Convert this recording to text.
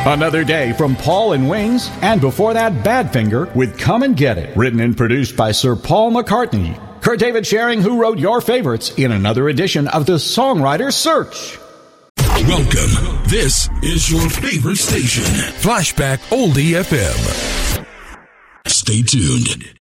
Another Day from Paul and Wings, and before that, Badfinger with Come and Get It, written and produced by Sir Paul McCartney. Kurt David sharing who wrote your favorites in another edition of the Songwriter Search. Welcome. This is your favorite station, Flashback Oldie FM. Stay tuned.